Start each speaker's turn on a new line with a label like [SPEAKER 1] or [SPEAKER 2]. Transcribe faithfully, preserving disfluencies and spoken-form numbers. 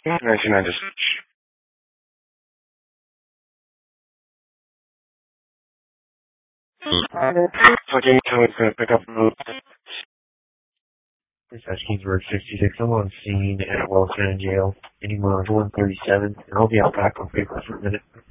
[SPEAKER 1] ninety-nine to switch. Okay, tell me it's going to pick up. Dispatch Kingsburg sixty-six. I'm on scene at Wells County Jail. Anywhere on one thirty-seven, and I'll be out back on paper for a minute.